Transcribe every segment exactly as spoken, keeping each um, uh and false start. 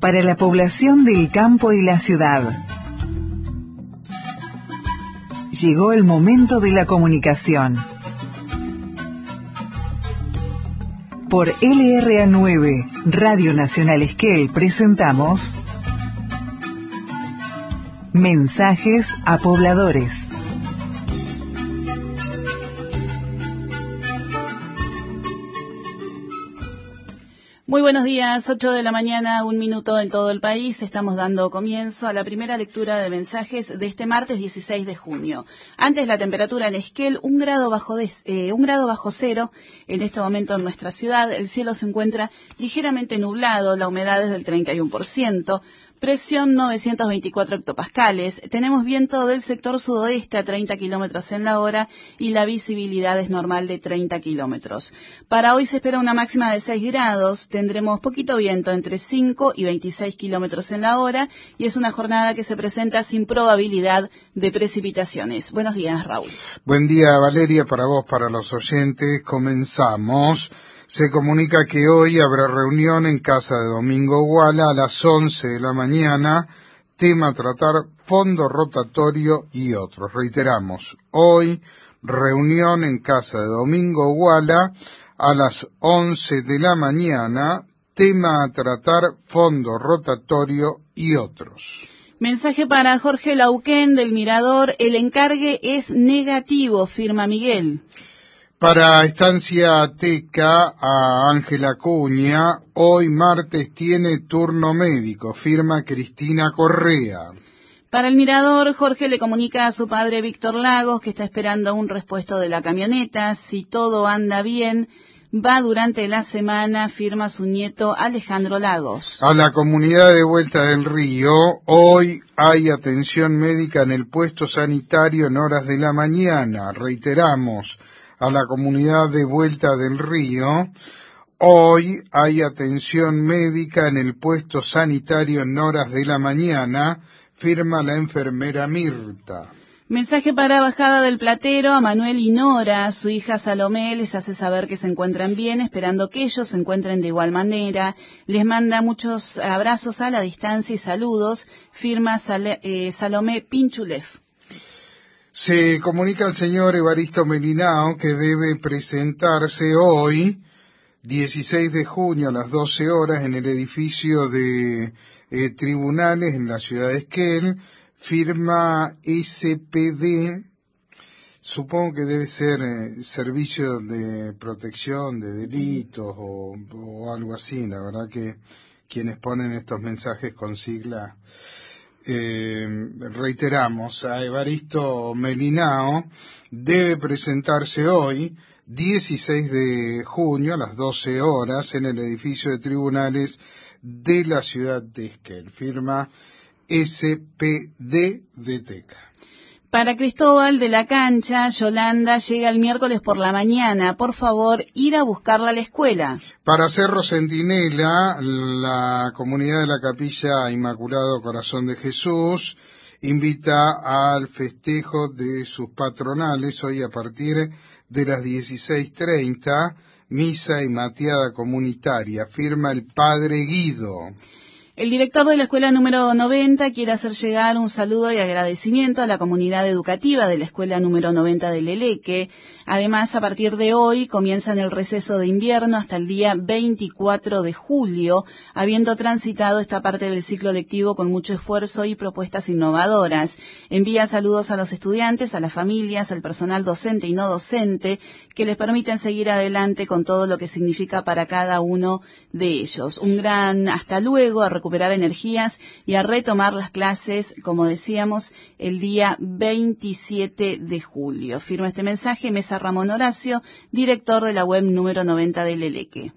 para la población del campo y la ciudad. Llegó el momento de la comunicación. Por L R A nueve, Radio Nacional Esquel, presentamos Mensajes a Pobladores. Muy buenos días, ocho de la mañana, un minuto en todo el país. Estamos dando comienzo a la primera lectura de mensajes de este martes dieciséis de junio. Antes la temperatura en Esquel, un grado bajo de, eh, un grado bajo cero. En este momento en nuestra ciudad el cielo se encuentra ligeramente nublado, la humedad es del treinta y uno por ciento. Presión novecientos veinticuatro hectopascales, tenemos viento del sector sudoeste a treinta kilómetros en la hora y la visibilidad es normal de treinta kilómetros. Para hoy se espera una máxima de seis grados, tendremos poquito viento entre cinco y veintiséis kilómetros en la hora y es una jornada que se presenta sin probabilidad de precipitaciones. Buenos días, Raúl. Buen día, Valeria, para vos, para los oyentes. Comenzamos. Se comunica que hoy habrá reunión en casa de Domingo Guala a las once de la mañana, tema a tratar, fondo rotatorio y otros. Reiteramos, hoy reunión en casa de Domingo Guala a las once de la mañana, tema a tratar, fondo rotatorio y otros. Mensaje para Jorge Lauquén del Mirador, el encargue es negativo, firma Miguel. Para Estancia Teca, a Ángela Cuña, hoy martes tiene turno médico, firma Cristina Correa. Para el Mirador, Jorge le comunica a su padre Víctor Lagos que está esperando un repuesto de la camioneta. Si todo anda bien, va durante la semana, firma su nieto Alejandro Lagos. A la comunidad de Vuelta del Río, hoy hay atención médica en el puesto sanitario en horas de la mañana. Reiteramos, a la comunidad de Vuelta del Río, hoy hay atención médica en el puesto sanitario en horas de la mañana, firma la enfermera Mirta. Mensaje para Bajada del Platero, a Manuel y Nora, su hija Salomé les hace saber que se encuentran bien, esperando que ellos se encuentren de igual manera. Les manda muchos abrazos a la distancia y saludos, firma Sal- eh, Salomé Pinchulev. Se comunica al señor Evaristo Melinao que debe presentarse hoy, dieciséis de junio a las doce horas, en el edificio de eh, tribunales en la ciudad de Esquel, firma S P D, supongo que debe ser eh, Servicio de Protección de Delitos o, o algo así. La verdad que quienes ponen estos mensajes con sigla... Eh, reiteramos, a Evaristo Melinao debe presentarse hoy, dieciséis de junio, a las doce horas, en el edificio de tribunales de la ciudad de Esquel. Firma S P D de Teca. Para Cristóbal de la Cancha, Yolanda llega el miércoles por la mañana. Por favor, ir a buscarla a la escuela. Para Cerro Centinela, la comunidad de la Capilla Inmaculado Corazón de Jesús invita al festejo de sus patronales hoy a partir de las dieciséis treinta, misa y mateada comunitaria. Firma el padre Guido. El director de la escuela número noventa quiere hacer llegar un saludo y agradecimiento a la comunidad educativa de la escuela número noventa de Leleque. Además, a partir de hoy comienzan el receso de invierno hasta el día veinticuatro de julio, habiendo transitado esta parte del ciclo lectivo con mucho esfuerzo y propuestas innovadoras. Envía saludos a los estudiantes, a las familias, al personal docente y no docente, que les permiten seguir adelante con todo lo que significa para cada uno de ellos. Un gran hasta luego, a recuperar energías y a retomar las clases, como decíamos, el día veintisiete de julio. Firma este mensaje Mesa Ramón Horacio, director de la web número noventa de Leleque.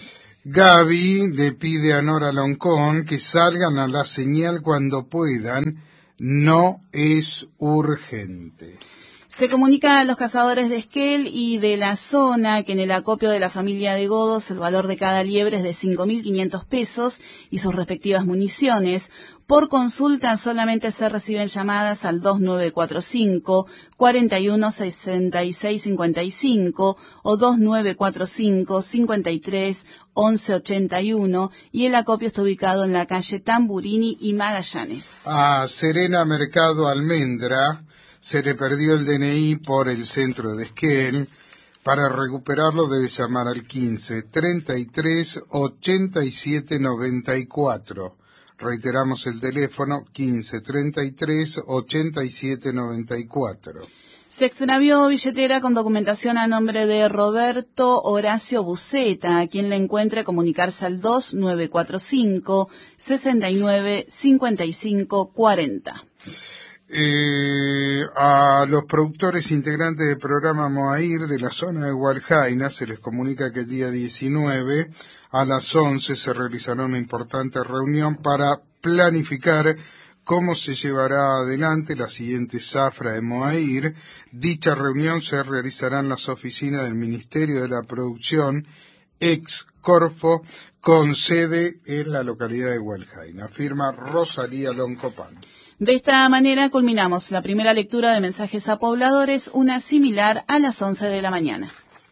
Gaby le pide a Nora Loncón que salgan a la señal cuando puedan, no es urgente. Se comunica a los cazadores de Esquel y de la zona que en el acopio de la familia de Godos el valor de cada liebre es de cinco mil quinientos pesos y sus respectivas municiones. Por consulta solamente se reciben llamadas al dos nueve cuatro cinco, cuatro uno seis seis cinco cinco o dos nueve cuatro cinco, cinco tres, once ochenta y uno y el acopio está ubicado en la calle Tamburini y Magallanes. A Serena Mercado Almendra se le perdió el D N I por el centro de Esquel. Para recuperarlo debe llamar al quince, treinta y tres, ochenta y siete noventa y cuatro. Reiteramos el teléfono, quince, treinta y tres, ochenta y siete noventa y cuatro. Se extravió billetera con documentación a nombre de Roberto Horacio Buceta. A quien le encuentre comunicarse al dos nueve cuatro cinco, sesenta y nueve, cincuenta y cinco cuarenta. Eh, a los productores integrantes del programa Moair de la zona de Hualjaina se les comunica que el día diecinueve a las once se realizará una importante reunión para planificar cómo se llevará adelante la siguiente zafra de Moair. Dicha reunión se realizará en las oficinas del Ministerio de la Producción, ex Corfo, con sede en la localidad de Hualjaina. Firma Rosalía Loncopán. De esta manera culminamos la primera lectura de mensajes a pobladores, una similar a las once de la mañana.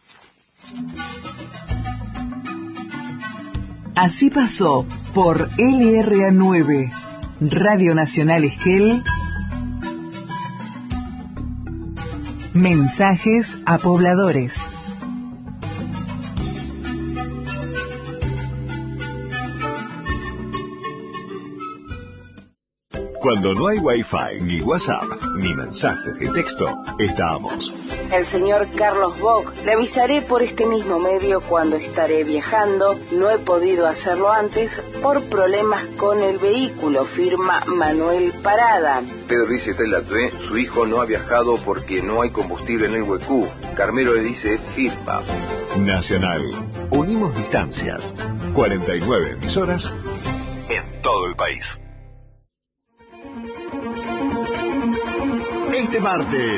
Así pasó por L R A nueve, Radio Nacional Esquel, mensajes a pobladores. Cuando no hay Wi-Fi, ni WhatsApp, ni mensajes de texto, estamos. El señor Carlos Bock, le avisaré por este mismo medio cuando estaré viajando. No he podido hacerlo antes por problemas con el vehículo, firma Manuel Parada. Pedro dice Telatue, su hijo no ha viajado porque no hay combustible en el Huecú. Carmelo le dice firma. Nacional. Unimos distancias. cuarenta y nueve emisoras en todo el país. Este martes,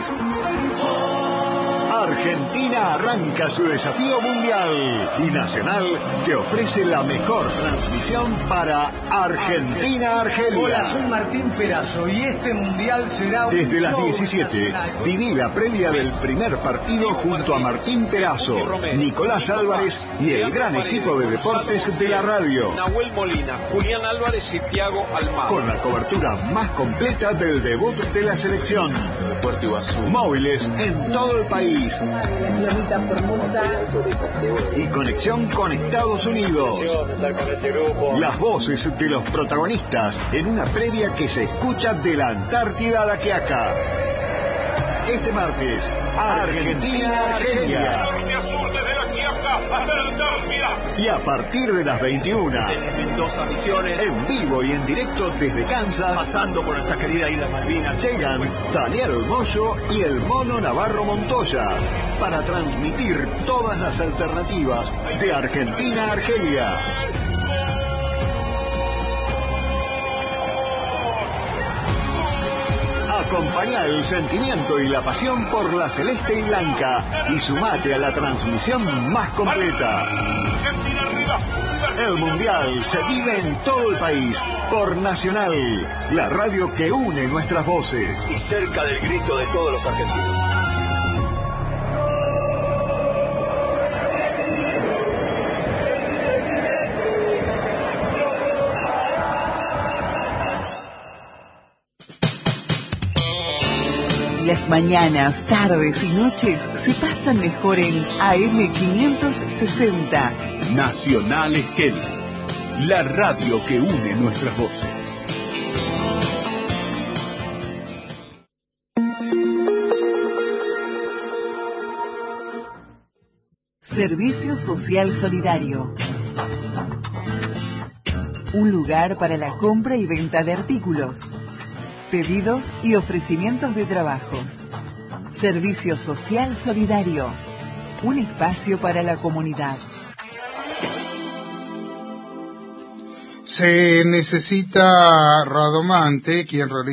Argentina arranca su desafío mundial y Nacional te ofrece la mejor transmisión para Argentina-Argelia. Hola, soy Martín Perazo y este mundial será un Desde las diecisiete, viví la previa del primer partido junto a Martín Perazo, Nicolás Álvarez y el gran equipo de deportes de la radio. Nahuel Molina, Julián Álvarez y Thiago Almagro. Con la cobertura más completa del debut de la selección. Móviles en todo el país. Y conexión con Estados Unidos. Las voces de los protagonistas en una previa que se escucha de la Antártida a la Quiaca. Este martes, Argentina-Argelia. Y a partir de las veintiuna, Desde Mendoza, Misiones, en vivo y en directo desde Kansas, pasando por nuestras queridas Islas Malvinas, llegan Daniel Moyo y el Mono Navarro Montoya para transmitir todas las alternativas de Argentina a Argelia. Acompañá el sentimiento y la pasión por la celeste y blanca y sumate a la transmisión más completa. El Mundial se vive en todo el país por Nacional, la radio que une nuestras voces. y cerca del grito de todos los argentinos. Las mañanas, tardes y noches se pasan mejor en A M quinientos sesenta. Nacional Esquel, la radio que une nuestras voces. Servicio Social Solidario. Un lugar para la compra y venta de artículos, pedidos y ofrecimientos de trabajos. Servicio Social Solidario. Un espacio para la comunidad. Se necesita Radomante, quien realiza